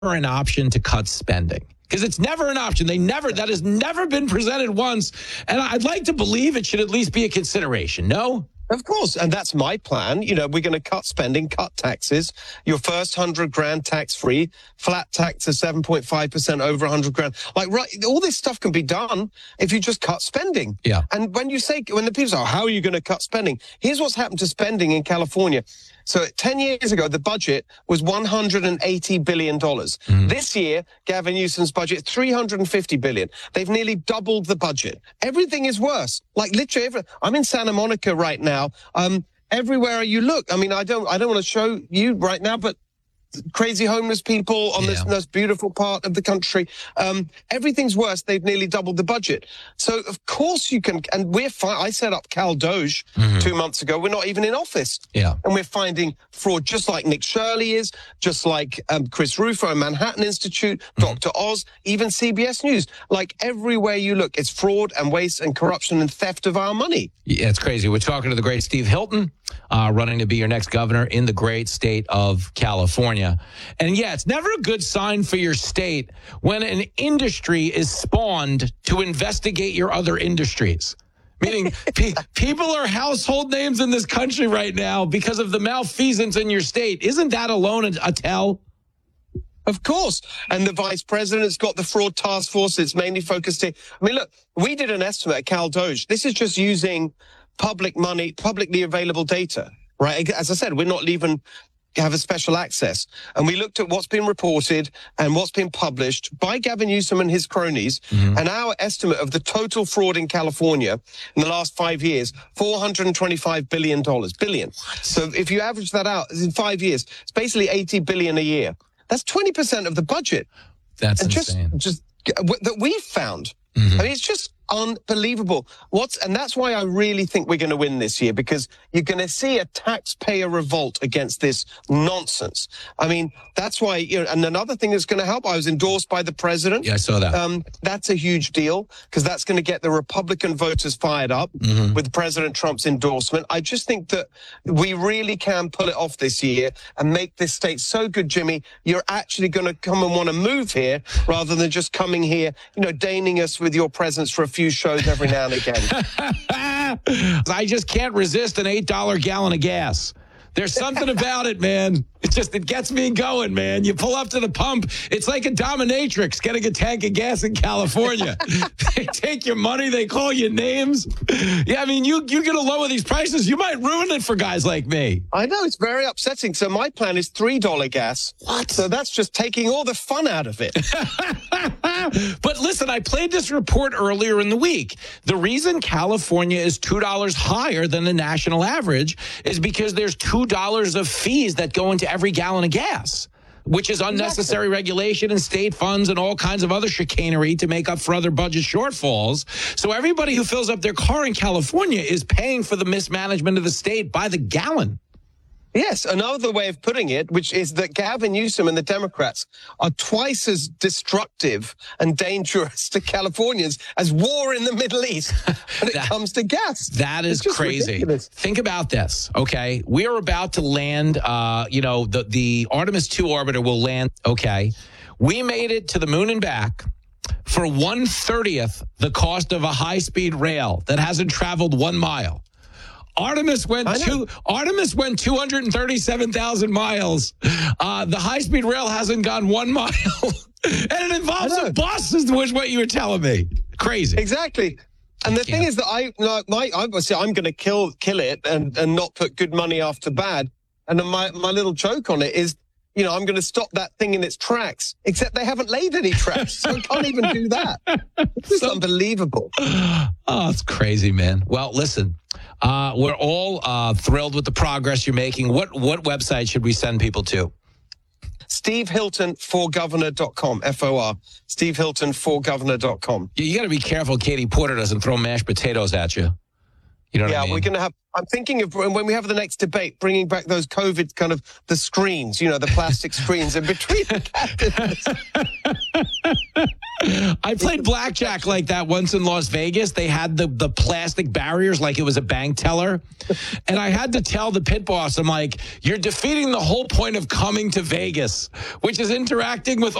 an option to cut spending? Because it's never an option. That has never been presented once. And I'd like to believe it should at least be a consideration. No? Of course. And that's my plan. We're going to cut spending, cut taxes. Your first 100 grand tax free, flat tax of 7.5% over 100 grand. All this stuff can be done if you just cut spending. Yeah. And when the people say, how are you going to cut spending? Here's what's happened to spending in California. So 10 years ago, the budget was $180 billion. This year, Gavin Newsom's budget, $350 billion. They've nearly doubled the budget. Everything is worse. Literally, I'm in Santa Monica right now. Everywhere you look, I don't want to show you right now, but crazy homeless people on this most beautiful part of the country. Everything's worse. They've nearly doubled the budget. So, of course, you can. And we're fine. I set up Cal Doge 2 months ago. We're not even in office. Yeah. And we're finding fraud just like Nick Shirley is, just like Chris Rufo and Manhattan Institute, Dr. Oz, even CBS News. Everywhere you look, it's fraud and waste and corruption and theft of our money. Yeah, it's crazy. We're talking to the great Steve Hilton, running to be your next governor in the great state of California. And it's never a good sign for your state when an industry is spawned to investigate your other industries. Meaning people are household names in this country right now because of the malfeasance in your state. Isn't that alone a tell? Of course. And the vice president's got the fraud task force. It's mainly focused here. Look, we did an estimate at Cal Doge. This is just using public money, publicly available data, right? As I said, we're not even have a special access. And we looked at what's been reported and what's been published by Gavin Newsom and his cronies. And our estimate of the total fraud in California in the last 5 years, $425 billion. Billion. So if you average that out in 5 years, it's basically $80 billion a year. That's 20% of the budget. That's insane. Just that we've found. It's just unbelievable. And that's why I really think we're going to win this year, because you're going to see a taxpayer revolt against this nonsense. That's why, and another thing that's going to help, I was endorsed by the president. Yeah, I saw that. That's a huge deal, because that's going to get the Republican voters fired up with President Trump's endorsement. I just think that we really can pull it off this year and make this state so good, Jimmy, you're actually going to come and want to move here rather than just coming here, deigning us with your presence for a few shows every now and again. I just can't resist an $8 gallon of gas. There's something about it, man. It gets me going, man. You pull up to the pump. It's like a dominatrix getting a tank of gas in California. They take your money. They call you names. Yeah, you get to lower these prices. You might ruin it for guys like me. I know. It's very upsetting. So my plan is $3 gas. What? So that's just taking all the fun out of it. But listen, I played this report earlier in the week. The reason California is $2 higher than the national average is because there's $2 of fees that go into every gallon of gas, which is unnecessary regulation and state funds and all kinds of other chicanery to make up for other budget shortfalls. So everybody who fills up their car in California is paying for the mismanagement of the state by the gallon. Yes, another way of putting it, which is that Gavin Newsom and the Democrats are twice as destructive and dangerous to Californians as war in the Middle East when it comes to gas. That is crazy. Ridiculous. Think about this, okay? We are about to land, the Artemis 2 orbiter will land, okay? We made it to the moon and back for 1/30th the cost of a high-speed rail that hasn't traveled 1 mile. Artemis went 237,000 miles. The high-speed rail hasn't gone 1 mile. And it involves a bus, is what you were telling me. Crazy. Exactly. And the thing is that I'm going to kill it and not put good money after bad. And then my little joke on it is, I'm going to stop that thing in its tracks, except they haven't laid any tracks, so I can't even do that. It's unbelievable. Oh, it's crazy, man. Well, listen, we're all thrilled with the progress you're making. What website should we send people to? SteveHiltonforGovernor.com, F-O-R. SteveHiltonforGovernor.com. You got to be careful Katie Porter doesn't throw mashed potatoes at you. You know what I mean? We're going to have, I'm thinking of when we have the next debate, bringing back those COVID kind of the screens, the plastic screens in between the candidates. I played blackjack like that once in Las Vegas. They had the plastic barriers like it was a bank teller. And I had to tell the pit boss, I'm like, you're defeating the whole point of coming to Vegas, which is interacting with